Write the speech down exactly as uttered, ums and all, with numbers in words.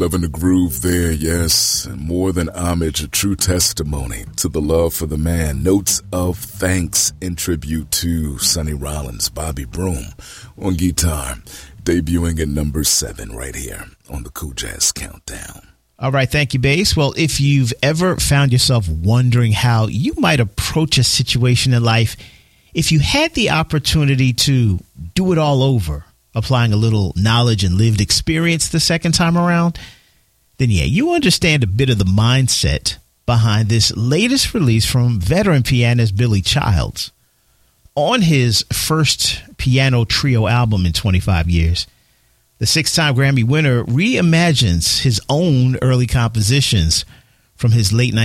Loving the groove there, yes. More than homage, a true testimony to the love for the man. Notes of thanks in tribute to Sonny Rollins, Bobby Broom on guitar, debuting at number seven right here on the Cool Jazz Countdown. All right, thank you, Bass. Well, if you've ever found yourself wondering how you might approach a situation in life, if you had the opportunity to do it all over, applying a little knowledge and lived experience the second time around, then yeah, you understand a bit of the mindset behind this latest release from veteran pianist Billy Childs. On his first piano trio album in twenty-five years, the six-time Grammy winner reimagines his own early compositions from his late